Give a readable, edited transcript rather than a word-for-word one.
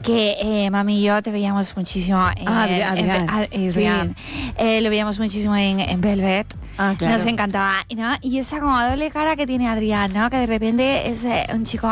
que mami y yo te veíamos muchísimo Adrián. Lo veíamos muchísimo en Velvet. Claro. Nos encantaba, ¿no? Y esa como doble cara que tiene Adrián, ¿no? Que de repente es un chico